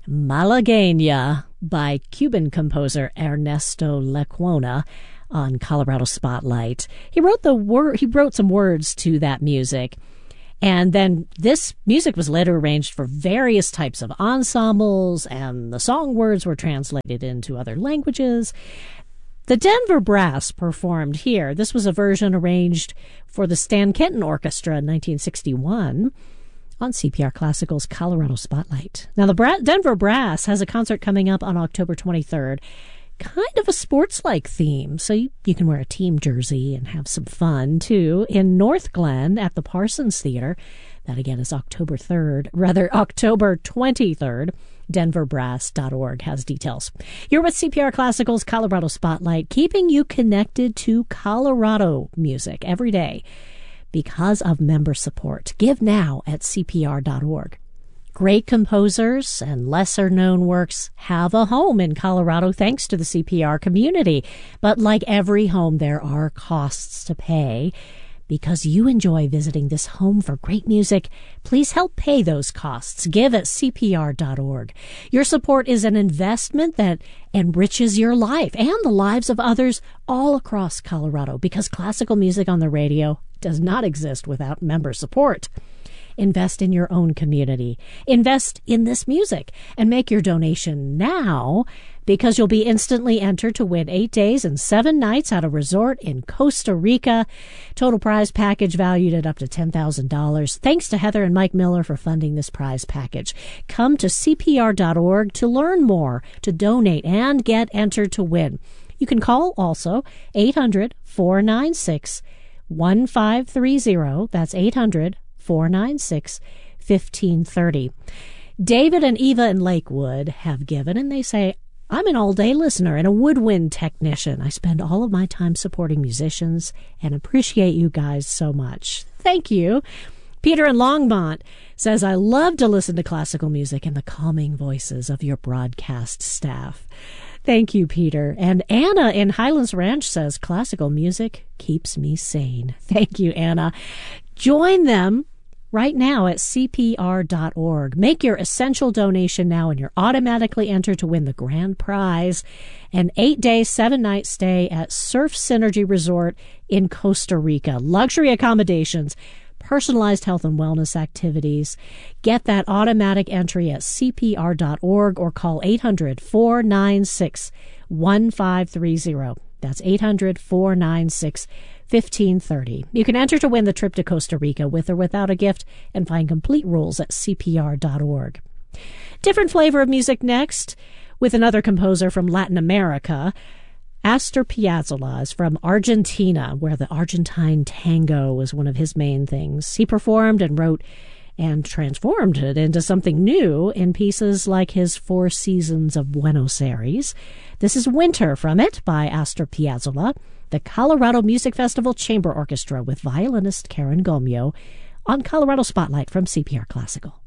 Malagueña by Cuban composer Ernesto Lecuona on Colorado Spotlight. He wrote some words to that music. And then this music was later arranged for various types of ensembles, and the song words were translated into other languages. The Denver Brass performed here. This was a version arranged for the Stan Kenton Orchestra in 1961 on CPR Classical's Colorado Spotlight. Now, the Denver Brass has a concert coming up on October 23rd. Kind of a sports-like theme, so you can wear a team jersey and have some fun, too, in North Glen at the Parsons Theater. That, again, is October 23rd. DenverBrass.org has details. You're with CPR Classical's Colorado Spotlight, keeping you connected to Colorado music every day because of member support. Give now at CPR.org. Great composers and lesser-known works have a home in Colorado thanks to the CPR community. But like every home, there are costs to pay. Because you enjoy visiting this home for great music, please help pay those costs. Give at CPR.org. Your support is an investment that enriches your life and the lives of others all across Colorado, because classical music on the radio does not exist without member support. Invest in your own community. Invest in this music and make your donation now, because you'll be instantly entered to win 8 days and 7 nights at a resort in Costa Rica. Total prize package valued at up to $10,000. Thanks to Heather and Mike Miller for funding this prize package. Come to CPR.org to learn more, to donate, and get entered to win. You can call also 800-496-1530. That's 800-496-1530. David and Eva in Lakewood have given, and they say, I'm an all-day listener and a woodwind technician. I spend all of my time supporting musicians and appreciate you guys so much. Thank you. Peter in Longmont says, I love to listen to classical music and the calming voices of your broadcast staff. Thank you, Peter. And Anna in Highlands Ranch says, classical music keeps me sane. Thank you, Anna. Join them right now at CPR.org. Make your essential donation now, and you're automatically entered to win the grand prize, an 8-day, 7-night stay at Surf Synergy Resort in Costa Rica. Luxury accommodations, personalized health and wellness activities. Get that automatic entry at CPR.org or call 800-496-1530. That's 800-496-1530. You can enter to win the trip to Costa Rica with or without a gift, and find complete rules at CPR.org. Different flavor of music next with another composer from Latin America. Astor Piazzolla is from Argentina, where the Argentine tango was one of his main things. He performed and wrote and transformed it into something new in pieces like his Four Seasons of Buenos Aires. This is Winter from it by Astor Piazzolla, the Colorado Music Festival Chamber Orchestra with violinist Karen Gomio on Colorado Spotlight from CPR Classical.